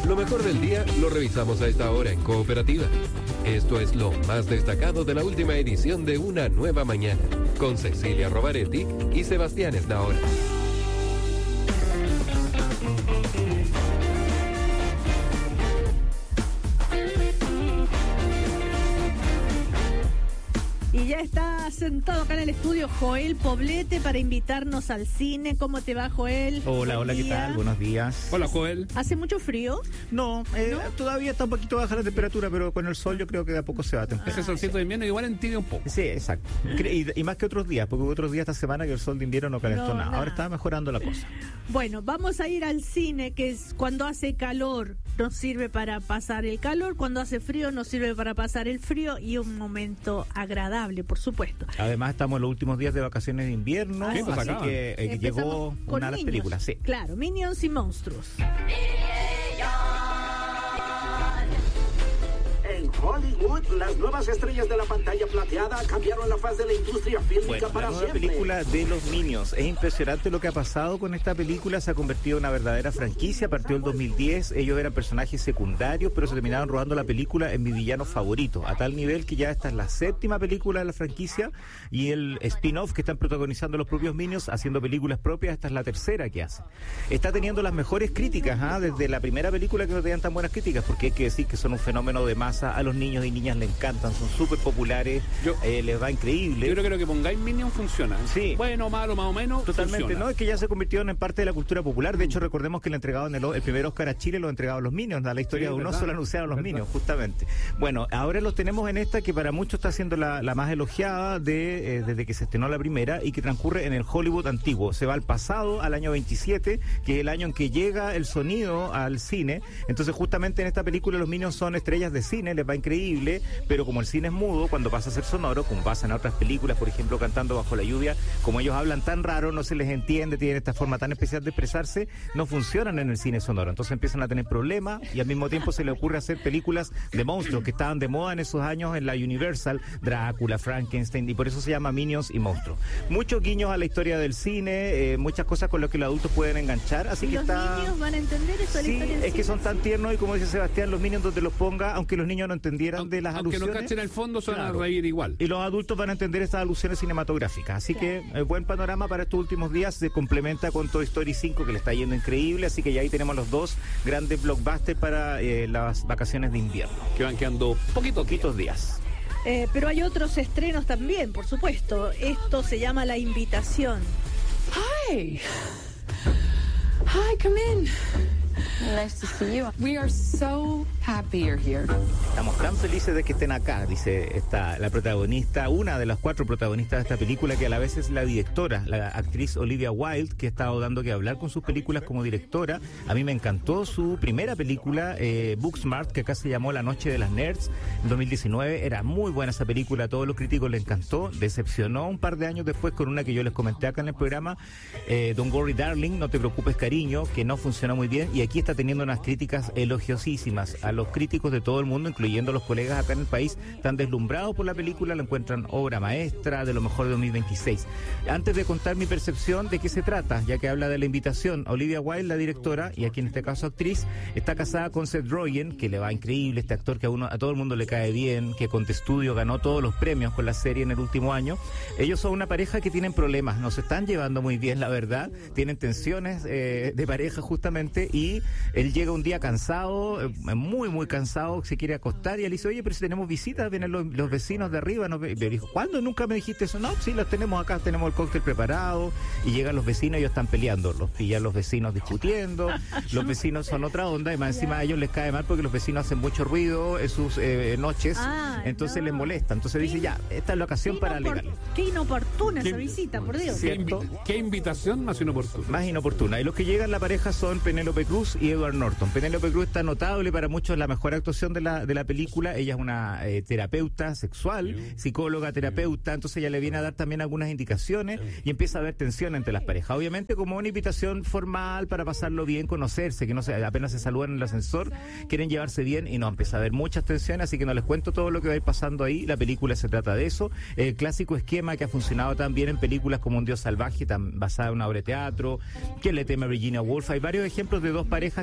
Lo mejor del día lo revisamos a esta hora en Cooperativa. Esto es lo más destacado de la última edición de Una Nueva Mañana, con Cecilia Rovaretti y Sebastián Esnaola. Y ya está sentado acá en el estudio Joel Poblete para invitarnos al cine. ¿Cómo te va, Joel? Hola, Buen ¿qué día. tal? Buenos días. Hola, Joel. ¿Hace mucho frío? No, todavía está un poquito baja la temperatura, pero con el sol yo creo que de a poco se va a temperar. Ese solcito de invierno igual entibia un poco. Sí, exacto. Y más que otros días, porque otros días esta semana que el sol de invierno no calentó No, nada. nada. Ahora está mejorando la cosa. Bueno, vamos a ir al cine, que es cuando hace calor nos sirve para pasar el calor, cuando hace frío nos sirve para pasar el frío y un momento agradable, por supuesto. Además estamos en los últimos días de vacaciones de invierno, Sí, pues así acaban. que Empezamos llegó con una de las niños. películas. Sí. Claro, Minions y Monstruos. En Hollywood, las nuevas estrellas de la pantalla plateada cambiaron la faz de la industria fílmica Bueno, la para nueva siempre. película de los Minions. Es impresionante lo que ha pasado con esta película. Se ha convertido en una verdadera franquicia. Partió el 2010. Ellos eran personajes secundarios, pero se terminaron robando la película en mi villano favorito. A tal nivel que ya esta es la 7ª película de la franquicia. Y el spin-off que están protagonizando los propios Minions, haciendo películas propias, esta es la 3ª que hace. Está teniendo las mejores críticas, desde la primera película que no tenían tan buenas críticas, porque hay que decir que son un fenómeno de masa. A los niños y niñas le encantan, son súper populares, les va increíble. Yo creo que lo que pongáis Minion funciona. Sí. Bueno, malo, más o menos. Totalmente, funciona. ¿no? Es que ya se convirtieron en parte de la cultura popular. De hecho, recordemos que le entregaban el primer Oscar a Chile, lo entregaban los Minions. A la historia Sí, de uno verdad, solo anunciaron los verdad. Minions, justamente. Bueno, ahora los tenemos en esta que para muchos está siendo la más elogiada desde que se estrenó la primera y que transcurre en el Hollywood antiguo. Se va al pasado, al año 27, que es el año en que llega el sonido al cine. Entonces, justamente en esta película los Minions son estrellas de cine, les va increíble, pero como el cine es mudo, cuando pasa a ser sonoro, como pasa en otras películas, por ejemplo, Cantando bajo la lluvia, como ellos hablan tan raro, no se les entiende, tienen esta forma tan especial de expresarse, no funcionan en el cine sonoro. Entonces empiezan a tener problemas y al mismo tiempo se les ocurre hacer películas de monstruos que estaban de moda en esos años en la Universal, Drácula, Frankenstein, y por eso se llama Minions y Monstruos. Muchos guiños a la historia del cine, muchas cosas con las que los adultos pueden enganchar, así ¿Y que los está... niños van a entender eso de la Sí, historia del es que cine? son tan tiernos y como dice Sebastián, los Minions donde los ponga, aunque los niños no entendieran de las Aunque no alusiones. cachen el fondo, se van Claro. a reír igual. Y los adultos van a entender estas alusiones cinematográficas. Así que buen panorama para estos últimos días. Se complementa con Toy Story 5, que le está yendo increíble. Así que ya ahí tenemos los dos grandes blockbusters para las vacaciones de invierno. Que van quedando Poquitos días. Pero hay otros estrenos también, por supuesto. Esto se llama La Invitación. Hi. Hi, come in. Nice to see you. We are so happy you're here. Estamos tan felices de que estén acá, dice la protagonista, una de las 4 protagonistas de esta película, que a la vez es la directora, la actriz Olivia Wilde, que ha estado dando que hablar con sus películas como directora. A mí me encantó su primera película, Booksmart, que acá se llamó La Noche de las Nerds, en 2019. Era muy buena esa película, a todos los críticos le encantó. Decepcionó un par de años después con una que yo les comenté acá en el programa, Don't Worry Darling, No te preocupes cariño, que no funcionó muy bien, y aquí está teniendo unas críticas elogiosísimas. A los críticos de todo el mundo, incluyendo los colegas acá en el país, están deslumbrados por la película, la encuentran obra maestra, de lo mejor de 2026. Antes de contar mi percepción de qué se trata, ya que habla de La Invitación, Olivia Wilde, la directora, y aquí en este caso actriz, está casada con Seth Rogen, que le va increíble, este actor que a todo el mundo le cae bien, que con The Studio ganó todos los premios con la serie en el último año. Ellos son una pareja que tienen problemas, no se están llevando muy bien, la verdad, tienen tensiones de pareja justamente, y él llega un día cansado, muy cansado, se quiere acostar, y él dice, oye, pero si tenemos visitas, vienen los vecinos de arriba. Y le dijo, ¿cuándo? Nunca me dijiste eso. No, sí, los tenemos acá, tenemos el cóctel preparado, y llegan los vecinos, ellos están peleando, los pillan los vecinos discutiendo, los vecinos son otra onda, y más encima a ellos les cae mal porque los vecinos hacen mucho ruido en sus noches, entonces les molesta. Entonces dice, ya, esta es la ocasión para alegarle. Qué inoportuna esa Qué- visita, por Dios. ¿Qué invitación más inoportuna? Más inoportuna. Y los que llegan la pareja son Penélope Cruz y Edward Norton. Penélope Cruz está notable, para muchos la mejor actuación de la película. Ella es una terapeuta sexual, psicóloga, terapeuta, entonces ella le viene a dar también algunas indicaciones y empieza a haber tensión entre las parejas. Obviamente como una invitación formal para pasarlo bien, conocerse, que no se, apenas se saludan en el ascensor, quieren llevarse bien y no, empieza a haber muchas tensiones, así que no les cuento todo lo que va a ir pasando ahí. La película se trata de eso, el clásico esquema que ha funcionado también en películas como Un Dios Salvaje, basada en una obra de teatro, que le teme a Virginia Woolf. Hay varios ejemplos de dos parejas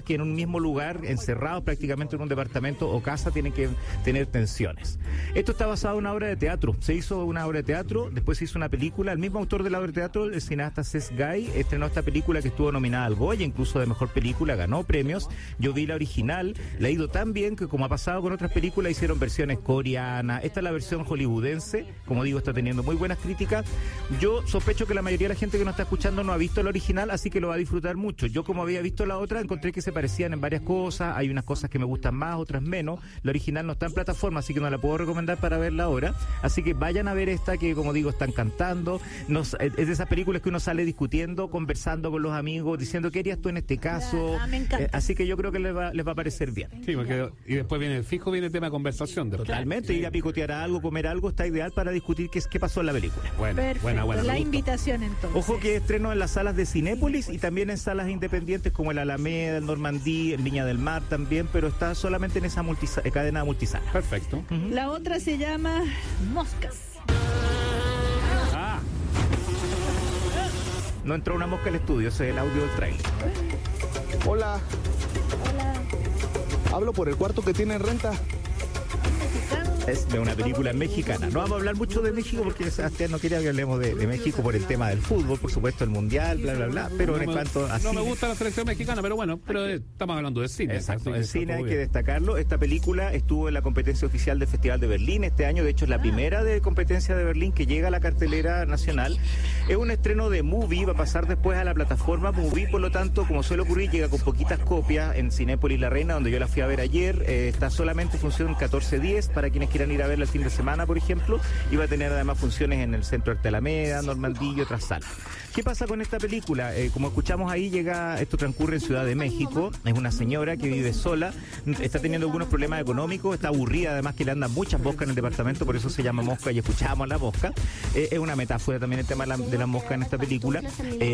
parejas que en un mismo lugar, encerrados prácticamente en un departamento o casa, tienen que tener tensiones. Esto está basado en una obra de teatro. Se hizo una obra de teatro, después se hizo una película. El mismo autor de la obra de teatro, el cineasta Seth Guy, estrenó esta película que estuvo nominada al Goya, incluso de mejor película, ganó premios. Yo vi la original, le ha ido tan bien que, como ha pasado con otras películas, hicieron versiones coreanas. Esta es la versión hollywoodense, como digo, está teniendo muy buenas críticas. Yo sospecho que la mayoría de la gente que nos está escuchando no ha visto la original, así que lo va a disfrutar mucho. Yo, como había visto la otra, encontré que se parecían en varias cosas. Hay unas cosas que me gustan más, otras menos. La original no está en plataforma, así que no la puedo recomendar para verla ahora. Así que vayan a ver esta, que, como digo, están cantando. Es de esas películas que uno sale discutiendo, conversando con los amigos, diciendo, ¿qué harías tú en este caso? Me encanta. Así que yo creo que les va a parecer bien. Sí, porque, y después viene el tema de conversación. Totalmente, ir a picotear algo, comer algo, está ideal para discutir qué pasó en la película. Perfecto. La invitación entonces. Ojo que estreno en las salas de Cinépolis y también en salas independientes como el Alameda, el Normandí, el Viña del Mar también, pero está solamente en esa cadena multisala. Perfecto. La otra se llama Moscas. No entró una mosca al estudio, ese es el audio del trailer. Hola. Hablo por el cuarto que tiene en renta. Es de una película mexicana. No vamos a hablar mucho de México porque Sebastián no quería que hablemos de México por el tema del fútbol, por supuesto, el mundial, bla, bla, bla. Pero en cuanto a no me gusta la selección mexicana, pero bueno, estamos hablando de cine. Exacto, en cine hay que destacarlo. Esta película estuvo en la competencia oficial del Festival de Berlín este año. De hecho, es la primera de competencia de Berlín que llega a la cartelera nacional. Es un estreno de Movie, va a pasar después a la plataforma Movie, por lo tanto, como suele ocurrir, llega con poquitas copias en Cinépolis La Reina, donde yo la fui a ver ayer. Está solamente en función 14:10 para quienes quieran ir a verla el fin de semana, por ejemplo, y va a tener además funciones en el Centro Arte Alameda, Normandí y otras salas. ¿Qué pasa con esta película? Como escuchamos ahí, esto transcurre en Ciudad de México. Es una señora que vive sola, está teniendo algunos problemas económicos, está aburrida, además que le andan muchas moscas en el departamento, por eso se llama Mosca y escuchamos la mosca. Es una metáfora también el tema de la mosca en esta película.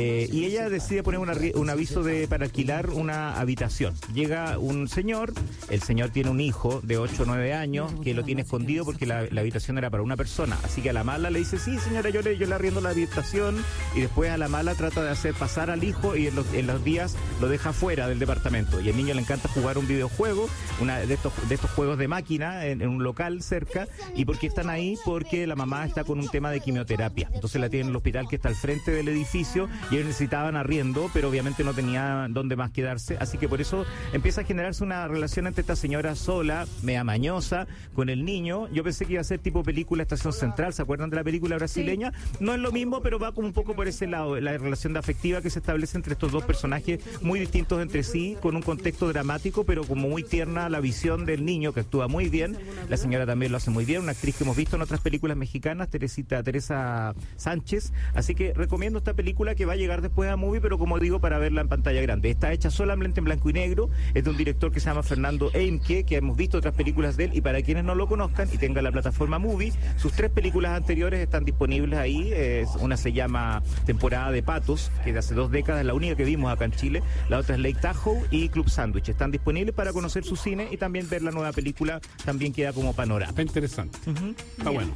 Y ella decide poner un aviso para alquilar una habitación. Llega un señor, el señor tiene un hijo de 8 o 9 años que lo tiene escondido porque la habitación era para una persona. Así que a la mala le dice, sí señora, yo le arriendo la habitación, y después a la mala trata de hacer pasar al hijo y en los días lo deja fuera del departamento. Y al niño le encanta jugar un videojuego, de estos juegos de máquina en un local cerca. ¿Y por qué están ahí? Porque la mamá está con un tema de quimioterapia. Entonces la tienen en el hospital que está al frente del edificio y ellos necesitaban arriendo, pero obviamente no tenía dónde más quedarse. Así que por eso empieza a generarse una relación entre esta señora sola, media mañosa, con el niño. Yo pensé que iba a ser tipo película Estación Central, ¿se acuerdan de la película brasileña? Sí. No es lo mismo, pero va como un poco por ese lado, la relación de afectiva que se establece entre estos dos personajes muy distintos entre sí, con un contexto dramático, pero como muy tierna la visión del niño, que actúa muy bien. La señora también lo hace muy bien, una actriz que hemos visto en otras películas mexicanas, Teresa Sánchez. Así que recomiendo esta película, que va a llegar después a Movie, pero como digo, para verla en pantalla grande. Está hecha solamente en blanco y negro, es de un director que se llama Fernando Eimke, que hemos visto otras películas de él, y para quienes no lo conozcan y tengan la plataforma Movie, sus 3 películas anteriores están disponibles ahí. Una se llama Temporada de Patos, que de hace 2 décadas es la única que vimos acá en Chile. La otra es Lake Tahoe y Club Sándwich. Están disponibles para conocer su cine y también ver la nueva película, también queda como panorama. Está interesante. Está bueno.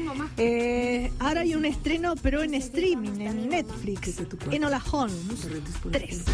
Ahora hay un estreno, pero en streaming, en Netflix. Enola Holmes 3.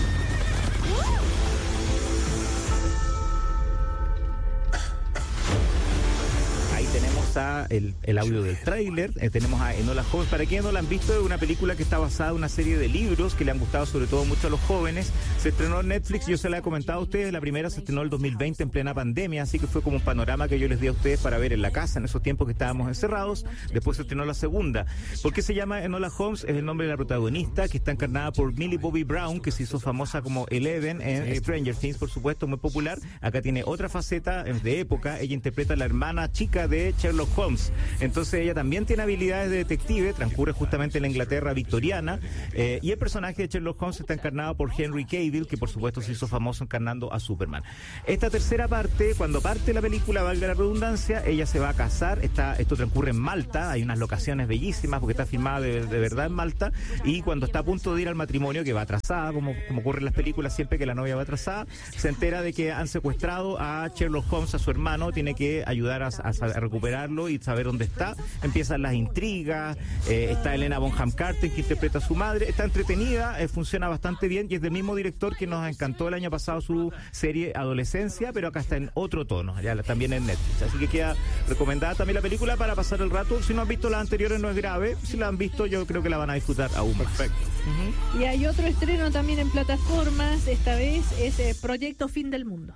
Tenemos el audio del tráiler, tenemos a Enola Holmes. Para quienes no la han visto, es una película que está basada en una serie de libros que le han gustado sobre todo mucho a los jóvenes. Se estrenó en Netflix, yo se la he comentado a ustedes, la primera se estrenó en el 2020 en plena pandemia, así que fue como un panorama que yo les di a ustedes para ver en la casa en esos tiempos que estábamos encerrados. Después se estrenó la segunda. ¿Por qué se llama Enola Holmes? Es el nombre de la protagonista, que está encarnada por Millie Bobby Brown, que se hizo famosa como Eleven en Stranger Things, por supuesto, muy popular. Acá tiene otra faceta de época, ella interpreta a la hermana chica de Sherlock Holmes. Entonces ella también tiene habilidades de detective, transcurre justamente en la Inglaterra victoriana, y el personaje de Sherlock Holmes está encarnado por Henry Cavill, que por supuesto se hizo famoso encarnando a Superman. Esta tercera parte, cuando parte la película, valga la redundancia, ella se va a casar. Esto transcurre en Malta, hay unas locaciones bellísimas porque está filmada de verdad en Malta, y cuando está a punto de ir al matrimonio, que va atrasada, como ocurre en las películas siempre que la novia va atrasada, se entera de que han secuestrado a Sherlock Holmes, a su hermano, tiene que ayudar a recuperarlo buscarlo y saber dónde está. Empiezan las intrigas, está Helena Bonham Carter que interpreta a su madre, está entretenida, funciona bastante bien y es del mismo director que nos encantó el año pasado su serie Adolescencia, pero acá está en otro tono, ya también en Netflix, así que queda recomendada también la película para pasar el rato. Si no han visto las anteriores no es grave, si la han visto yo creo que la van a disfrutar aún más. Perfecto. Y hay otro estreno también en plataformas, esta vez es Proyecto Fin del Mundo.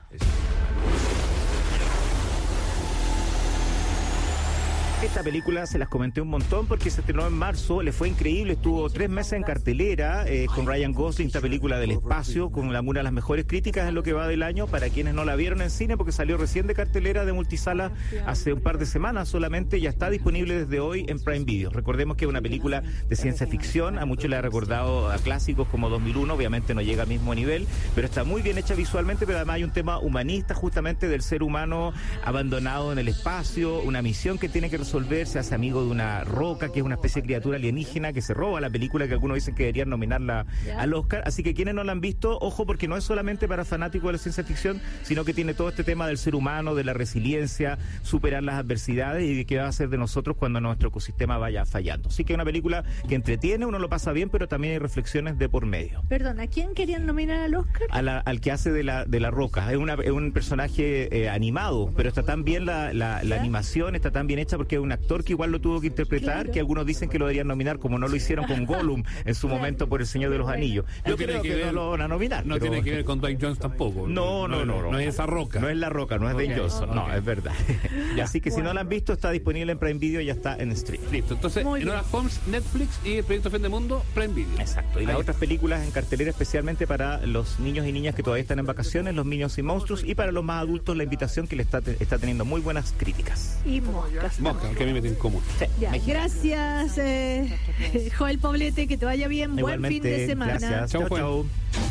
Esta película se las comenté un montón porque se estrenó en marzo, le fue increíble, estuvo 3 meses en cartelera con Ryan Gosling, esta película del espacio, con una de las mejores críticas en lo que va del año, para quienes no la vieron en cine, porque salió recién de cartelera de multisala hace un par de semanas solamente, ya está disponible desde hoy en Prime Video. Recordemos que es una película de ciencia ficción, a muchos le ha recordado a clásicos como 2001, obviamente no llega al mismo nivel, pero está muy bien hecha visualmente, pero además hay un tema humanista justamente del ser humano abandonado en el espacio, una misión que tiene que resolver, se hace amigo de una roca, que es una especie de criatura alienígena que se roba la película, que algunos dicen que deberían nominarla al Oscar. Así que quienes no la han visto, ojo, porque no es solamente para fanáticos de la ciencia ficción, sino que tiene todo este tema del ser humano, de la resiliencia, superar las adversidades y de qué va a hacer de nosotros cuando nuestro ecosistema vaya fallando. Así que es una película que entretiene, uno lo pasa bien, pero también hay reflexiones de por medio. Perdón, ¿a quién querían nominar al Oscar? Al que hace de la roca. Es un personaje animado, pero está tan bien la animación, está tan bien hecha porque es un actor que igual lo tuvo que interpretar, que algunos dicen que lo deberían nominar, como no lo hicieron con Gollum en su momento por El Señor de los Anillos. Yo creo que no lo van a nominar. No tiene que ver con Dwayne Johnson tampoco. No es esa roca. No es la roca, no es Dwayne Johnson. No, es verdad. Así que si no la han visto, está disponible en Prime Video y ya está en stream. Listo, entonces Enola Holmes, Netflix, y el Proyecto Fin del Mundo, Prime Video. Exacto. Y las otras películas en cartelera especialmente para los niños y niñas que todavía están en vacaciones, Los Minions y Monstruos, y para los más adultos la invitación que le está teniendo muy buenas críticas. Y Moscas. Mosca, que a mí me tiene incómodo. Sí, gracias, Joel Poblete, que te vaya bien. Igualmente, buen fin de semana. Gracias. Chau, Chau.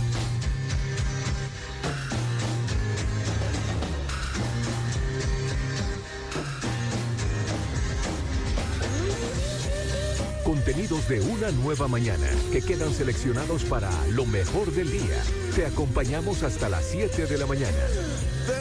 Contenidos de una nueva mañana que quedan seleccionados para lo mejor del día. Te acompañamos hasta las 7 de la mañana.